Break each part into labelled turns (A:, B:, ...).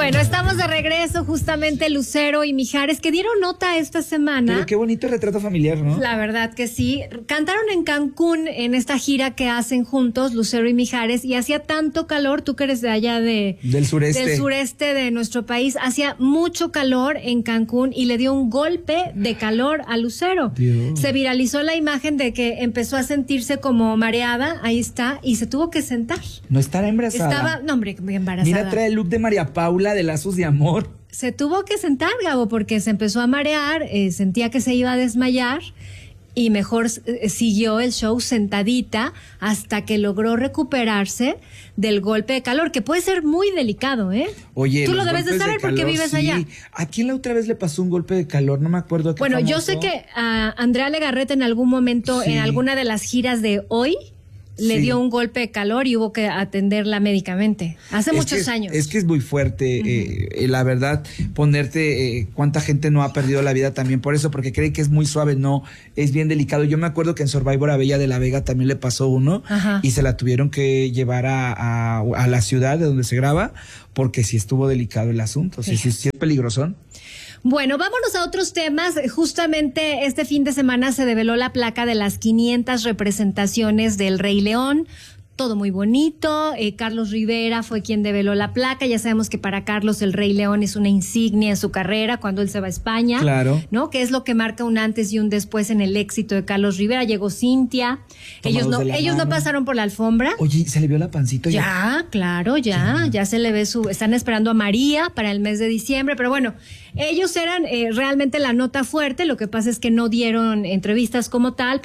A: Bueno, estamos de regreso, justamente Lucero y Mijares, que dieron nota esta semana.
B: Pero qué bonito retrato familiar, ¿no?
A: La verdad que sí. Cantaron en Cancún en esta gira que hacen juntos, Lucero y Mijares, y hacía tanto calor, tú que eres de allá del sureste de nuestro país, hacía mucho calor en Cancún y le dio un golpe de calor a Lucero.
B: Dios.
A: Se viralizó la imagen de que empezó a sentirse como mareada, ahí está, y se tuvo que sentar.
B: No estará embarazada.
A: No, hombre, embarazada.
B: Mira, trae el look de María Paula de Lazos de Amor.
A: Se tuvo que sentar, Gabo, porque se empezó a marear, sentía que se iba a desmayar y mejor siguió el show sentadita hasta que logró recuperarse del golpe de calor, que puede ser muy delicado, ¿eh?
B: Oye,
A: tú lo debes de saber porque vives allá.
B: ¿A quién la otra vez le pasó un golpe de calor? No me acuerdo.
A: Bueno, yo sé que a Andrea Legarreta en algún momento, en alguna de las giras de Hoy, le dio un golpe de calor y hubo que atenderla médicamente. Hace muchos años.
B: Es que es muy fuerte, la verdad, ponerte, cuánta gente no ha perdido la vida también por eso, porque cree que es muy suave, no, es bien delicado. Yo me acuerdo que en Survivor a Bella de la Vega también le pasó uno. Ajá. Y se la tuvieron que llevar a la ciudad de donde se graba, porque sí estuvo delicado el asunto, sí es peligrosón.
A: Bueno, vámonos a otros temas. Justamente este fin de semana se develó la placa de las 500 representaciones del Rey León. Todo muy bonito. Carlos Rivera fue quien develó la placa. Ya sabemos que para Carlos el Rey León es una insignia en su carrera cuando él se va a España.
B: Claro.
A: ¿No? Que es lo que marca un antes y un después en el éxito de Carlos Rivera. Llegó Cintia. Ellos no pasaron por la alfombra.
B: Oye, ¿se le vio la pancita?
A: Ya, claro, ya se le ve están esperando a María para el mes de diciembre, pero bueno, ellos eran realmente la nota fuerte. Lo que pasa es que no dieron entrevistas como tal,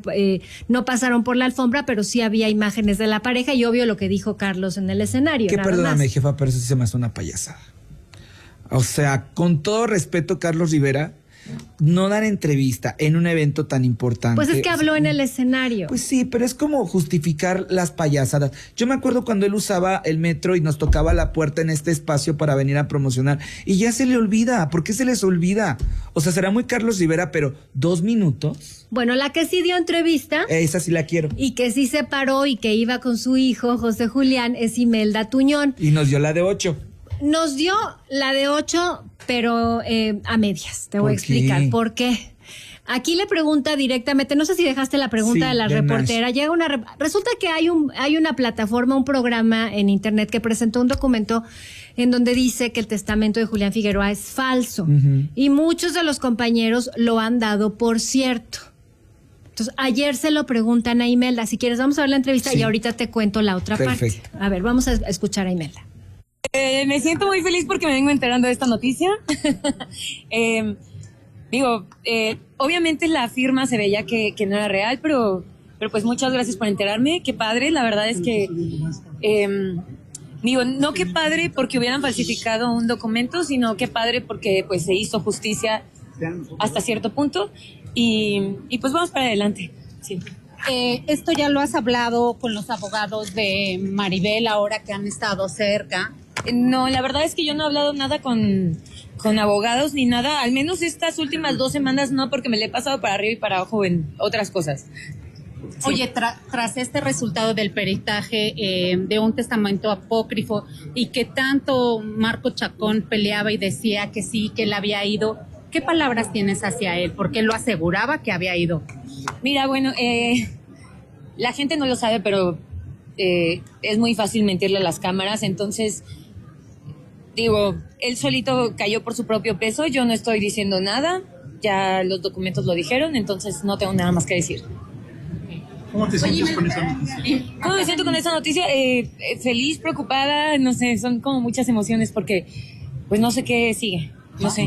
A: no pasaron por la alfombra, pero sí había imágenes de la pareja y obvio lo que dijo Carlos en el escenario.
B: Que perdóname, jefa, pero eso sí se me hace una payasada. O sea, con todo respeto, Carlos Rivera, no dar entrevista en un evento tan importante.
A: Pues es que habló en el escenario.
B: Pues sí, pero es como justificar las payasadas. Yo me acuerdo cuando él usaba el metro y nos tocaba la puerta en este espacio para venir a promocionar y ya se le olvida. ¿Por qué se les olvida? O sea, será muy Carlos Rivera, pero 2 minutos.
A: Bueno, la que sí dio entrevista.
B: Esa sí la quiero.
A: Y que sí se paró y que iba con su hijo, José Julián, es Imelda Tuñón.
B: Y nos dio la de 8.
A: Nos dio la de 8, pero a medias. Te voy a explicar por qué. Aquí le pregunta directamente, no sé si dejaste la pregunta de la reportera. Resulta que hay una plataforma, un programa en internet que presentó un documento en donde dice que el testamento de Julián Figueroa es falso. Y muchos de los compañeros lo han dado por cierto. Entonces, ayer se lo preguntan a Imelda. Si quieres, vamos a ver la entrevista y ahorita te cuento la otra parte. A ver, vamos a escuchar a Imelda.
C: Me siento muy feliz porque me vengo enterando de esta noticia. Obviamente la firma se veía que no era real, pero pues muchas gracias por enterarme. Qué padre, la verdad es que... no qué padre porque hubieran falsificado un documento, sino qué padre porque pues se hizo justicia hasta cierto punto y pues vamos para adelante. Sí.
D: Esto ya lo has hablado con los abogados de Maribel ahora que han estado cerca.
C: No, la verdad es que yo no he hablado nada con abogados ni nada, al menos estas últimas 2 semanas no, porque me le he pasado para arriba y para abajo en otras cosas.
D: Sí. Oye, tras este resultado del peritaje de un testamento apócrifo y que tanto Marco Chacón peleaba y decía que sí, que él había ido, ¿qué palabras tienes hacia él? Porque él lo aseguraba que había ido.
C: Mira, bueno, la gente no lo sabe, pero es muy fácil mentirle a las cámaras, entonces... él solito cayó por su propio peso, yo no estoy diciendo nada, ya los documentos lo dijeron, entonces no tengo nada más que decir.
E: ¿Cómo te sientes con esa noticia?
C: ¿Cómo me siento con esa noticia? Feliz, preocupada, no sé, son como muchas emociones porque pues no sé qué sigue, no sé.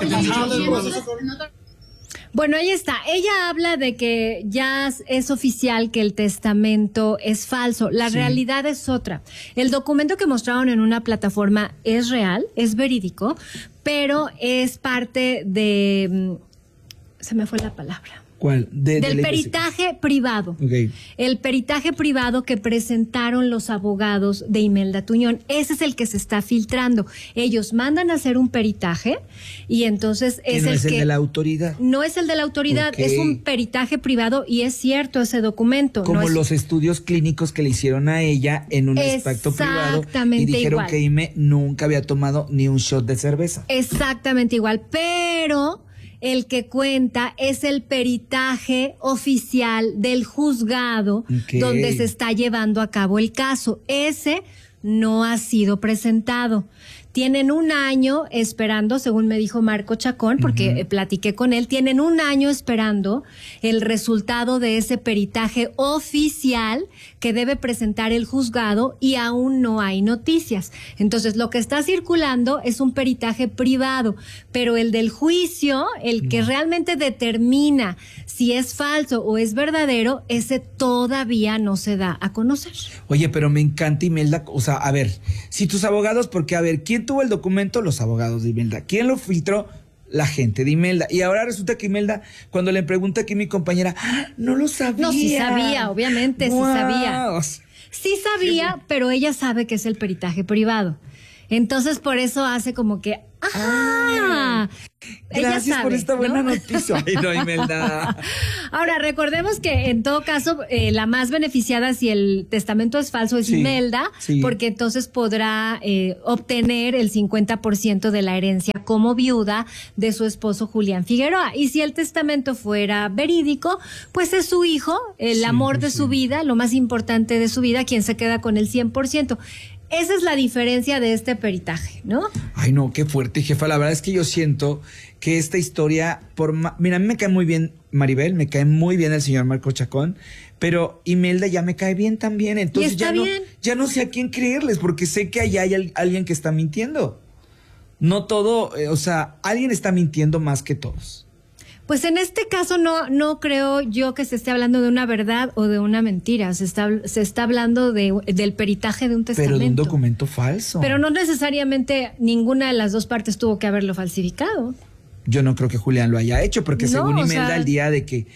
A: Bueno, ahí está. Ella habla de que ya es oficial que el testamento es falso. La realidad es otra. El documento que mostraron en una plataforma es real, es verídico, pero es parte de... se me fue la palabra.
B: ¿Cuál?
A: Del peritaje privado.
B: Okay.
A: El peritaje privado que presentaron los abogados de Imelda Tuñón. Ese es el que se está filtrando. Ellos mandan a hacer un peritaje y entonces es
B: no
A: el
B: es el
A: que...
B: de la autoridad.
A: No es el de la autoridad,
B: Okay.
A: es un peritaje privado y es cierto ese documento.
B: Como
A: no es...
B: los estudios clínicos que le hicieron a ella en un extracto privado y dijeron
A: igual.
B: que Ime nunca había tomado ni un shot de cerveza.
A: Exactamente igual, pero el que cuenta es el peritaje oficial del juzgado
B: Okay.
A: donde se está llevando a cabo el caso. Ese no ha sido presentado. Tienen un año esperando, según me dijo Marco Chacón, porque platiqué con él, tienen un año esperando el resultado de ese peritaje oficial que debe presentar el juzgado y aún no hay noticias. Entonces, lo que está circulando es un peritaje privado, pero el del juicio, el que realmente determina si es falso o es verdadero, ese todavía no se da a conocer.
B: Oye, pero me encanta Imelda, o sea, a ver, si tus abogados, porque a ver, ¿quién tuvo el documento? Los abogados de Imelda. ¿Quién lo filtró? La gente de Imelda. Y ahora resulta que Imelda, cuando le pregunta aquí mi compañera, no lo sabía.
A: No, sí sabía, obviamente,
B: Wow.
A: sí sabía. Sí sabía, pero ella sabe que es el peritaje privado. Entonces, por eso hace como que, ella
B: Gracias
A: sabe,
B: por esta buena
A: ¿no?
B: noticia. Ay, no, Imelda.
A: Ahora, recordemos que en todo caso, la más beneficiada si el testamento es falso es
B: Sí,
A: Imelda,
B: sí.
A: porque entonces podrá obtener el 50% de la herencia como viuda de su esposo Julián Figueroa. Y si el testamento fuera verídico, pues es su hijo, el amor de su vida, lo más importante de su vida, quien se queda con el 100%. Esa es la diferencia de este peritaje, ¿no?
B: Ay, no, qué fuerte, jefa. La verdad es que yo siento que esta historia, mira, a mí me cae muy bien Maribel, me cae muy bien el señor Marco Chacón, pero Imelda ya me cae bien también. Entonces
A: está bien.
B: ya no sé a quién creerles, porque sé que allá hay alguien que está mintiendo. No todo, o sea, alguien está mintiendo más que todos.
A: Pues en este caso no creo yo que se esté hablando de una verdad o de una mentira. Se está hablando del peritaje de un testamento.
B: Pero de un documento falso.
A: Pero no necesariamente ninguna de las dos partes tuvo que haberlo falsificado.
B: Yo no creo que Julián lo haya hecho, porque
A: No,
B: según
A: o
B: Imelda,
A: sea,
B: el día de que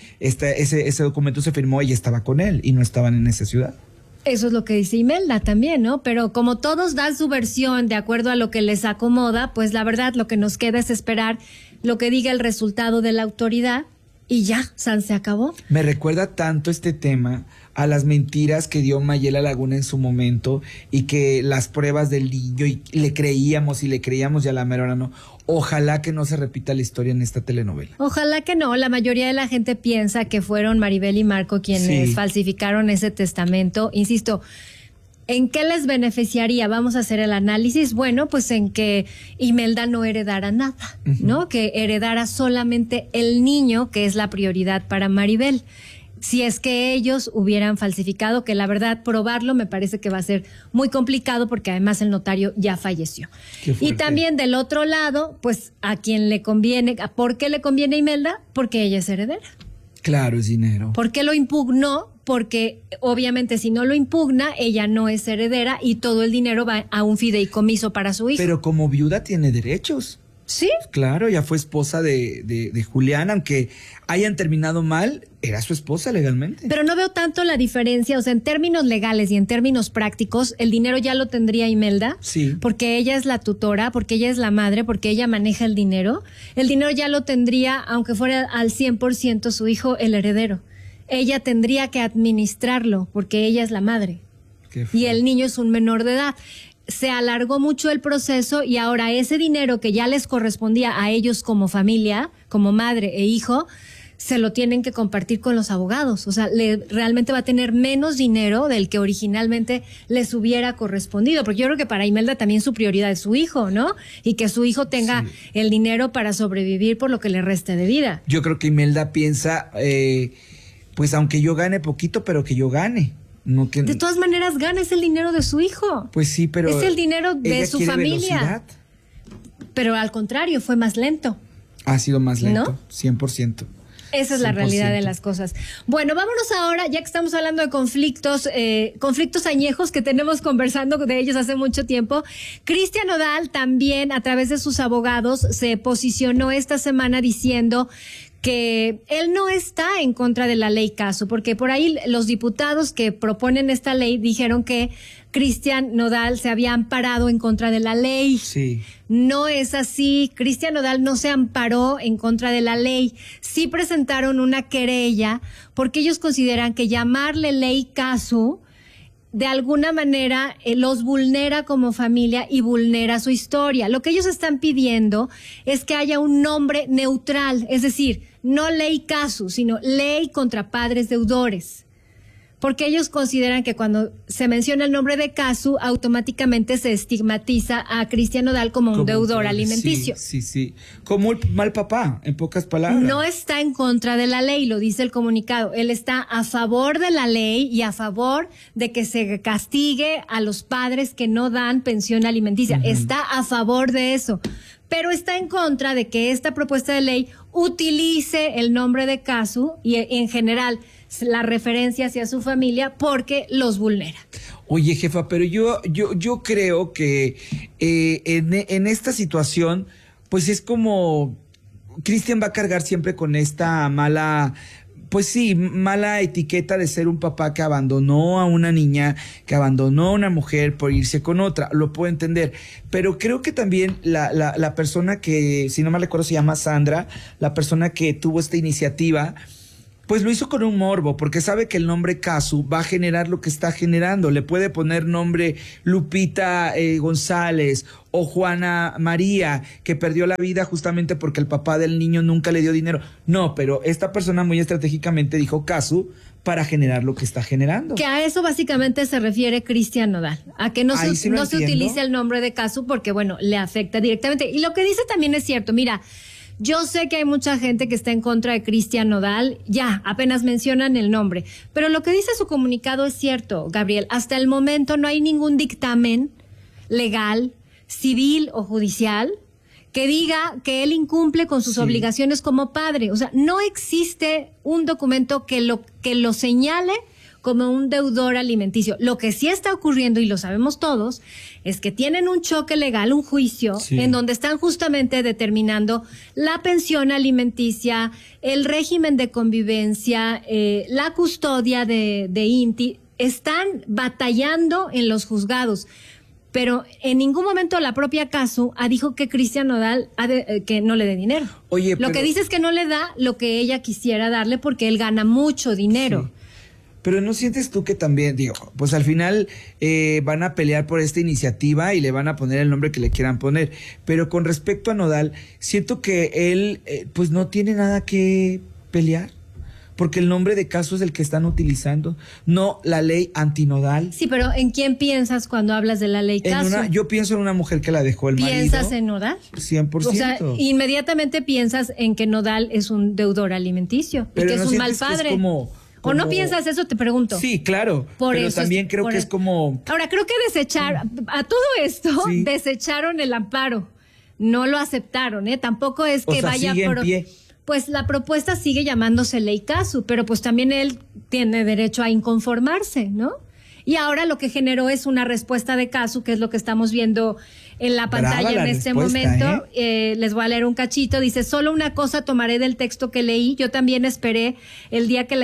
B: ese documento se firmó, ella estaba con él y no estaban en esa ciudad.
A: Eso es lo que dice Imelda también, ¿no? Pero como todos dan su versión de acuerdo a lo que les acomoda, pues la verdad lo que nos queda es esperar lo que diga el resultado de la autoridad y ya, San se acabó.
B: Me recuerda tanto este tema a las mentiras que dio Mayela Laguna en su momento y que las pruebas del niño y le creíamos y a la mera hora no. Ojalá que no se repita la historia en esta telenovela.
A: Ojalá que no, la mayoría de la gente piensa que fueron Maribel y Marco quienes falsificaron ese testamento. Insisto, ¿en qué les beneficiaría? Vamos a hacer el análisis. Bueno, pues en que Imelda no heredara nada, ¿no? Que heredara solamente el niño, que es la prioridad para Maribel. Si es que ellos hubieran falsificado, que la verdad probarlo me parece que va a ser muy complicado porque además el notario ya falleció. Y también del otro lado, pues a quien le conviene, ¿por qué le conviene a Imelda? Porque ella es heredera.
B: Claro, es dinero.
A: ¿Por qué lo impugnó? Porque obviamente si no lo impugna, ella no es heredera y todo el dinero va a un fideicomiso para su hijo.
B: Pero como viuda tiene derechos.
A: Sí.
B: Claro, ya fue esposa de Julián, aunque hayan terminado mal, era su esposa legalmente.
A: Pero no veo tanto la diferencia, o sea, en términos legales y en términos prácticos, el dinero ya lo tendría Imelda.
B: Sí.
A: Porque ella es la tutora, porque ella es la madre, porque ella maneja el dinero. El dinero ya lo tendría, aunque fuera al 100% su hijo, el heredero. Ella tendría que administrarlo, porque ella es la madre. Y el niño es un menor de edad. Se alargó mucho el proceso y ahora ese dinero que ya les correspondía a ellos como familia, como madre e hijo, se lo tienen que compartir con los abogados. O sea, realmente va a tener menos dinero del que originalmente les hubiera correspondido. Porque yo creo que para Imelda también su prioridad es su hijo, ¿no? Y que su hijo tenga el dinero para sobrevivir por lo que le reste de vida.
B: Yo creo que Imelda piensa, pues aunque yo gane poquito, pero que yo gane. No que...
A: De todas maneras, gana, es el dinero de su hijo.
B: Pues sí, pero...
A: Es el dinero de su familia.
B: Velocidad.
A: Pero al contrario, fue más lento.
B: Ha sido más lento,
A: ¿No?
B: 100%.
A: Esa es la realidad de las cosas. Bueno, vámonos ahora, ya que estamos hablando de conflictos añejos que tenemos conversando de ellos hace mucho tiempo. Cristian Nodal también, a través de sus abogados, se posicionó esta semana diciendo que él no está en contra de la ley Casu, porque por ahí los diputados que proponen esta ley dijeron que Cristian Nodal se había amparado en contra de la ley.
B: Sí.
A: No es así. Cristian Nodal no se amparó en contra de la ley. Sí presentaron una querella porque ellos consideran que llamarle ley Casu de alguna manera los vulnera como familia y vulnera su historia. Lo que ellos están pidiendo es que haya un nombre neutral, es decir, no ley Casu, sino ley contra padres deudores. Porque ellos consideran que cuando se menciona el nombre de Casu, automáticamente se estigmatiza a Cristian Nodal como un deudor alimenticio.
B: Sí. Como el mal papá, en pocas palabras.
A: No está en contra de la ley, lo dice el comunicado. Él está a favor de la ley y a favor de que se castigue a los padres que no dan pensión alimenticia. Está a favor de eso. Pero está en contra de que esta propuesta de ley utilice el nombre de Casu y en general la referencia hacia su familia porque los vulnera.
B: Oye, jefa, pero yo creo que en esta situación, pues es como Cristian va a cargar siempre con esta mala etiqueta de ser un papá que abandonó a una niña, que abandonó a una mujer por irse con otra. Lo puedo entender. Pero creo que también la persona que, si no mal recuerdo, se llama Sandra, la persona que tuvo esta iniciativa, pues lo hizo con un morbo, porque sabe que el nombre Casu va a generar lo que está generando. Le puede poner nombre Lupita González o Juana María, que perdió la vida justamente porque el papá del niño nunca le dio dinero. No, pero esta persona muy estratégicamente dijo Casu para generar lo que está generando.
A: Que a eso básicamente se refiere Cristian Nodal, a que no se utilice el nombre de Casu porque, bueno, le afecta directamente. Y lo que dice también es cierto, mira, yo sé que hay mucha gente que está en contra de Cristian Nodal, ya, apenas mencionan el nombre, pero lo que dice su comunicado es cierto, Gabriel. Hasta el momento no hay ningún dictamen legal, civil o judicial que diga que él incumple con sus obligaciones como padre. O sea, no existe un documento que lo señale como un deudor alimenticio. Lo que sí está ocurriendo, y lo sabemos todos, es que tienen un choque legal, un juicio, en donde están justamente determinando la pensión alimenticia, el régimen de convivencia, la custodia de INTI. Están batallando en los juzgados. Pero en ningún momento la propia Casu dijo que Cristian Nodal que no le dé dinero.
B: Oye,
A: lo que dice es que no le da lo que ella quisiera darle porque él gana mucho dinero.
B: Sí. Pero ¿no sientes tú que también, digo, pues al final van a pelear por esta iniciativa y le van a poner el nombre que le quieran poner? Pero con respecto a Nodal, siento que él pues no tiene nada que pelear, porque el nombre de Casu es el que están utilizando, no la ley antinodal.
A: Sí, pero ¿en quién piensas cuando hablas de la ley Casu?
B: Yo pienso en una mujer que la dejó el marido.
A: ¿Piensas en Nodal?
B: 100%. O sea,
A: inmediatamente piensas en que Nodal es un deudor alimenticio y que es un mal padre.
B: Es como
A: ¿O no piensas eso? Te pregunto.
B: Sí, claro. Pero también creo que es como...
A: Ahora, creo que a todo esto desecharon el amparo. No lo aceptaron, ¿eh? Tampoco es que vaya
B: sigue en pie.
A: Pues la propuesta sigue llamándose ley Casu, pero pues también él tiene derecho a inconformarse, ¿no? Y ahora lo que generó es una respuesta de Casu, que es lo que estamos viendo en la pantalla en este momento. Les voy a leer un cachito. Dice: solo una cosa tomaré del texto que leí. Yo también espero el día que la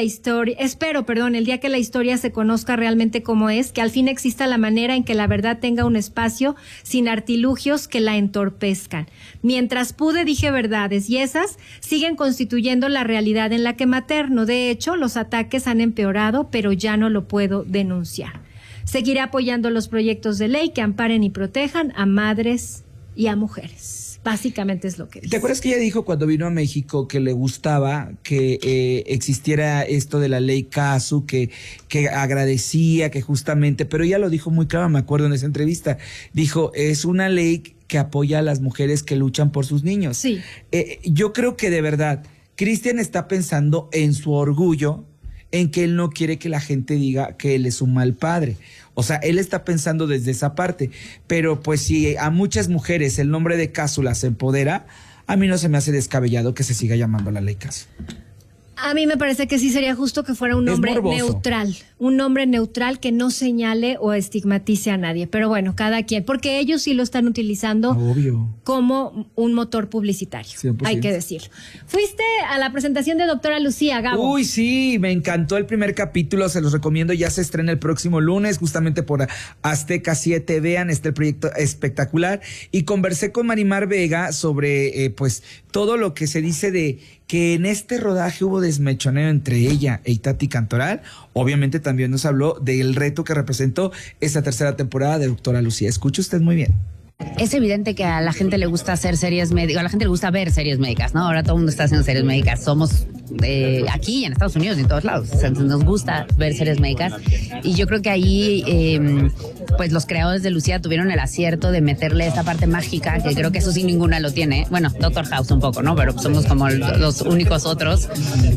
A: historia se conozca realmente como es, que al fin exista la manera en que la verdad tenga un espacio sin artilugios que la entorpezcan. Mientras pude dije verdades y esas siguen constituyendo la realidad en la que materno. De hecho, los ataques han empeorado, pero ya no lo puedo denunciar. Seguiré apoyando los proyectos de ley que amparen y protejan a madres y a mujeres. Básicamente es lo que dice.
B: ¿Te acuerdas que ella dijo cuando vino a México que le gustaba que existiera esto de la ley Casu, que agradecía, que justamente, pero ella lo dijo muy claro, me acuerdo en esa entrevista, dijo, es una ley que apoya a las mujeres que luchan por sus niños.
A: Sí.
B: Yo creo que de verdad, Cristian está pensando en su orgullo, en que él no quiere que la gente diga que él es un mal padre. O sea, él está pensando desde esa parte. Pero pues si a muchas mujeres el nombre de Casu las empodera, a mí no se me hace descabellado que se siga llamando la ley Casu.
A: A mí me parece que sí sería justo que fuera un nombre neutral. Un nombre neutral que no señale o estigmatice a nadie. Pero bueno, cada quien. Porque ellos sí lo están utilizando como un motor publicitario. 100%. Hay que decirlo. Fuiste a la presentación de Doctora Lucía, Gabo.
B: Uy, sí, me encantó el primer capítulo. Se los recomiendo. Ya se estrena el próximo lunes, justamente por Azteca 7. Vean, el proyecto espectacular. Y conversé con Marimar Vega sobre, pues, todo lo que se dice de que en este rodaje hubo desmechoneo entre ella e Itatí Cantoral. Obviamente también nos habló del reto que representó esta tercera temporada de Doctora Lucía. Escuche usted muy bien.
F: Es evidente que a la gente le gusta hacer series médicas, a la gente le gusta ver series médicas, ¿no? Ahora todo el mundo está haciendo series médicas. Somos aquí en Estados Unidos y en todos lados. O sea, nos gusta ver series médicas. Y yo creo que ahí, pues los creadores de Lucía tuvieron el acierto de meterle esta parte mágica, que creo que eso sí ninguna lo tiene. Bueno, Doctor House un poco, ¿no? Pero somos como los únicos otros.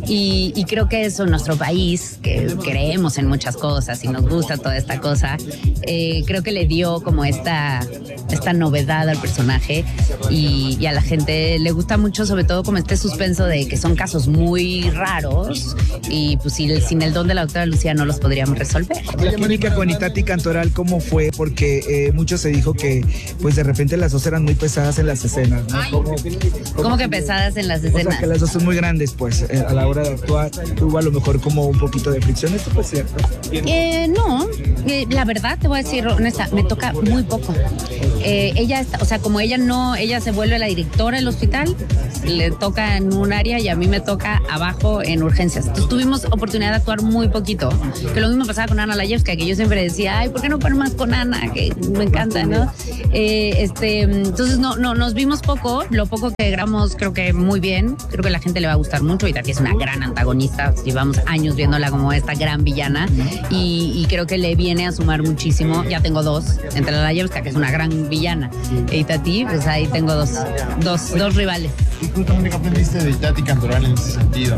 F: Y creo que eso en nuestro país, que creemos en muchas cosas y nos gusta toda esta cosa, creo que le dio como esta novedad al personaje y a la gente le gusta mucho, sobre todo como este suspenso de que son casos muy raros y pues sin el don de la doctora Lucía no los podríamos resolver.
B: La química con Itatí Cantoral, ¿cómo fue? Porque mucho se dijo que pues de repente las dos eran muy pesadas en las escenas, ¿no?
F: ¿Cómo que pesadas en las escenas?
B: O sea, que las dos son muy grandes, pues, a la hora de actuar. Hubo a lo mejor como un poquito de fricción. ¿Esto fue cierto?
F: No, la verdad, te voy a decir honesta, me toca muy poco. Ella está, o sea, como ella se vuelve la directora del hospital, le toca en un área y a mí me toca abajo en urgencias. Entonces tuvimos oportunidad de actuar muy poquito, que lo mismo pasaba con Ana Layevska, que yo siempre decía, ay, ¿por qué no ponen más con Ana? Que me encanta, ¿no? Entonces no, nos vimos poco, lo poco que grabamos creo que muy bien, creo que a la gente le va a gustar mucho, y Tati es una gran antagonista, llevamos años viéndola como esta gran villana y creo que le viene a sumar muchísimo. Ya tengo dos, entre la Layevska, que es una gran villana, y Tati, pues ahí tengo dos rivales.
E: ¿Y justamente qué aprendiste de Itatí Cantoral en ese sentido?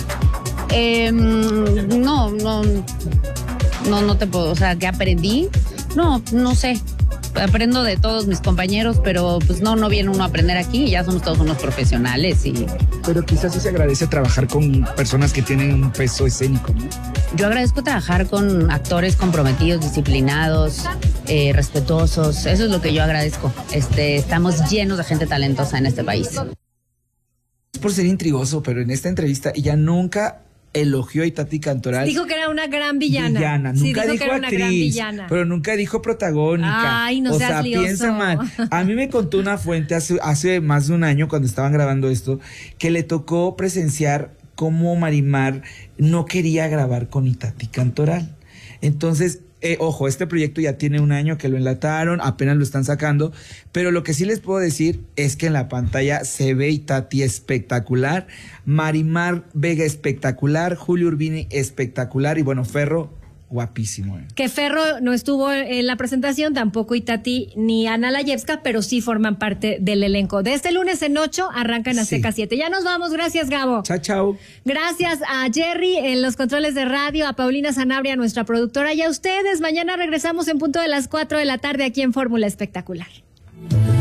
F: No te puedo, o sea, ¿qué aprendí? No sé. Aprendo de todos mis compañeros, pero pues no viene uno a aprender aquí, ya somos todos unos profesionales
B: Pero quizás sí se agradece trabajar con personas que tienen un peso escénico, ¿no?
F: Yo agradezco trabajar con actores comprometidos, disciplinados, respetuosos, eso es lo que yo agradezco. Estamos llenos de gente talentosa en este país.
B: Por ser intrigoso, pero en esta entrevista ella nunca elogió a Itatí Cantoral.
A: Dijo que era una gran villana.
B: Nunca dijo
A: que era
B: actriz,
A: una gran villana.
B: Pero nunca dijo protagónica.
A: Ay, no seas lioso.
B: Piensa mal. A mí me contó una fuente hace más de un año, cuando estaban grabando esto, que le tocó presenciar cómo Marimar no quería grabar con Itatí Cantoral. Entonces, ojo, este proyecto ya tiene un año que lo enlataron, apenas lo están sacando, pero lo que sí les puedo decir es que en la pantalla se ve Itatí espectacular, Marimar Vega espectacular, Julio Urbini espectacular y bueno, Ferro guapísimo.
A: Que Ferro no estuvo en la presentación, tampoco Itatí ni Ana Layevska, pero sí forman parte del elenco. De este lunes en 8 arrancan Azteca 7. Ya nos vamos, gracias Gabo.
B: Chao.
A: Gracias a Jerry en los controles de radio, a Paulina Sanabria, nuestra productora, y a ustedes. Mañana regresamos en punto de las 4 de la tarde aquí en Fórmula Espectacular.